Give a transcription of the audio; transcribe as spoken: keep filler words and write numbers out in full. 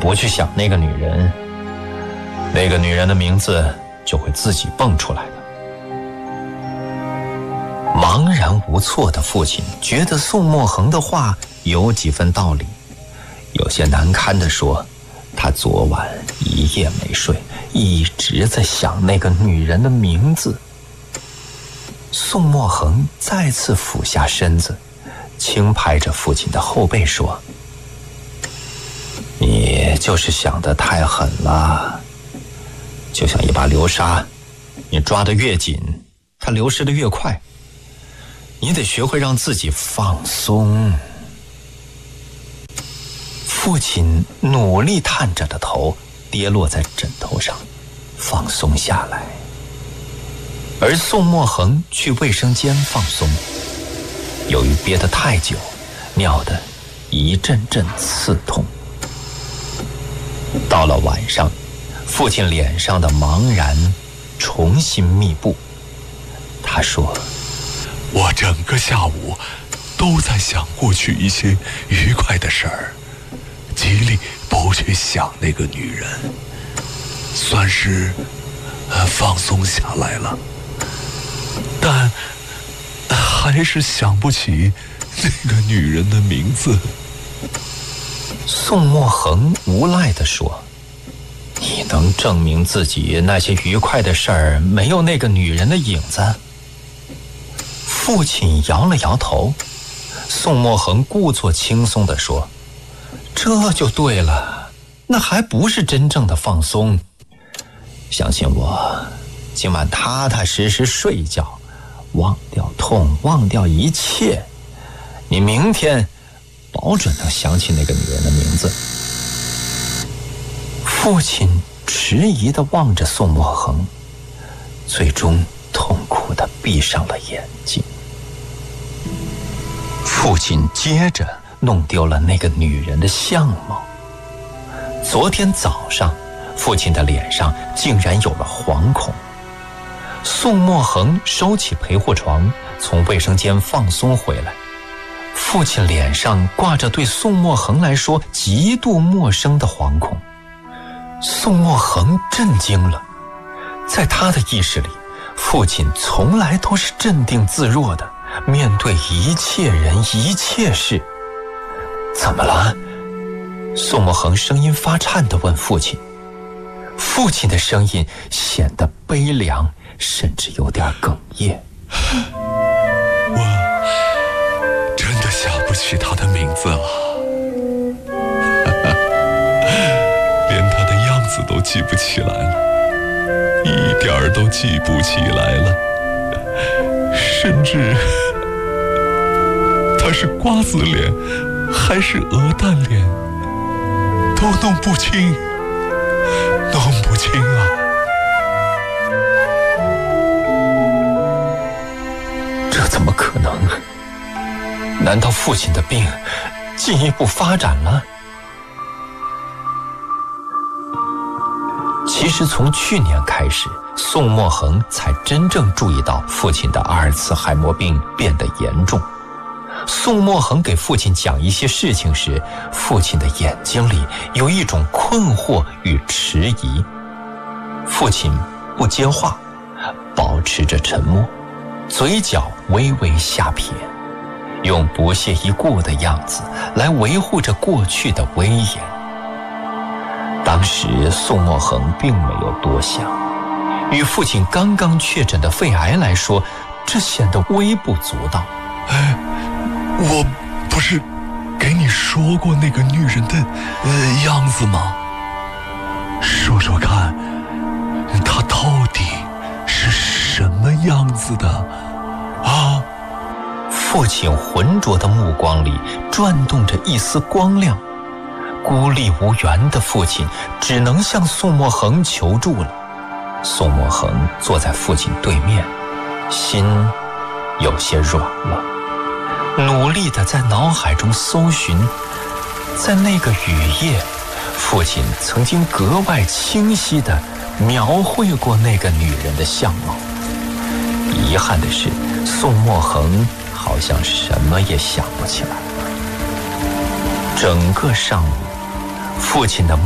不去想那个女人，那个女人的名字就会自己蹦出来的。茫然无措的父亲觉得宋墨恒的话有几分道理，有些难堪地说，他昨晚一夜没睡，一直在想那个女人的名字。宋墨恒再次俯下身子，轻拍着父亲的后背说，你就是想得太狠了，就像一把流沙，你抓得越紧，它流失得越快。你得学会让自己放松。父亲努力探着的头跌落在枕头上，放松下来。而宋墨恒去卫生间放松，由于憋得太久，尿得一阵阵刺痛。到了晚上，父亲脸上的茫然重新密布。他说， 我整个下午都在想过去一些愉快的事儿，极力不去想那个女人，算是呃放松下来了，但还是想不起那个女人的名字。 宋墨恒无奈地说，你能证明自己那些愉快的事儿没有那个女人的影子？父亲摇了摇头。宋墨恒故作轻松地说，这就对了，那还不是真正的放松。相信我，今晚踏踏实实睡觉，忘掉痛，忘掉一切，你明天保准能想起那个女人的名字。父亲迟疑地望着宋墨恒，最终痛苦地闭上了眼睛。父亲接着弄丢了那个女人的相貌。昨天早上，父亲的脸上竟然有了惶恐。宋墨恒收起陪护床，从卫生间放松回来。父亲脸上挂着对宋墨恒来说极度陌生的惶恐。宋墨恒震惊了，在他的意识里，父亲从来都是镇定自若的，面对一切人一切事。怎么了？宋墨恒声音发颤地问父亲。父亲的声音显得悲凉，甚至有点哽咽。 我真的想不起他的名字了，连他的样子都记不起来了，一点儿都记不起来了，甚至他是瓜子脸还是鹅蛋脸都弄不清，弄不清啊！ 这怎么可能？难道父亲的病进一步发展了？其实从去年开始，宋墨恒才真正注意到父亲的阿尔茨海默病变得严重。宋墨恒给父亲讲一些事情时，父亲的眼睛里有一种困惑与迟疑。父亲不接话，保持着沉默，嘴角微微下撇，用不屑一顾的样子来维护着过去的威严。当时宋墨恒并没有多想，与父亲刚刚确诊的肺癌来说，这显得微不足道。 哎，我不是给你说过那个女人的呃样子吗？说说看，她到底是什么样子的啊？ 父亲浑浊的目光里转动着一丝光亮。孤立无援的父亲只能向宋墨恒求助了。宋墨恒坐在父亲对面，心有些软了，努力地在脑海中搜寻，在那个雨夜，父亲曾经格外清晰地描绘过那个女人的相貌。遗憾的是，宋墨恒好像什么也想不起来了。整个上午，父亲的